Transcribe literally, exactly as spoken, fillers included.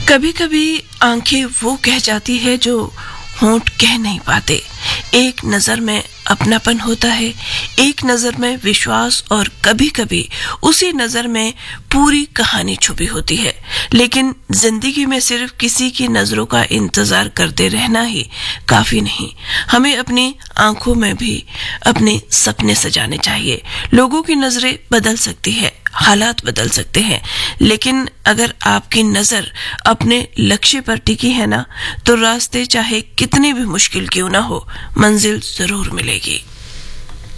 कभी कभी आंखें वो कह जाती है जो होंठ कह नहीं पाते। एक नजर में अपनापन होता है, एक नजर में विश्वास, और कभी कभी उसी नजर में पूरी कहानी छुपी होती है। लेकिन जिंदगी में सिर्फ किसी की नजरों का इंतजार करते रहना ही काफी नहीं, हमें अपनी आंखों में भी अपने सपने सजाने चाहिए। लोगों की नजरें बदल सकती है, हालात बदल सकते हैं, लेकिन अगर आपकी नजर अपने लक्ष्य पर टिकी है ना, तो रास्ते चाहे कितने भी मुश्किल क्यों ना हो, मंजिल जरूर मिलेगी।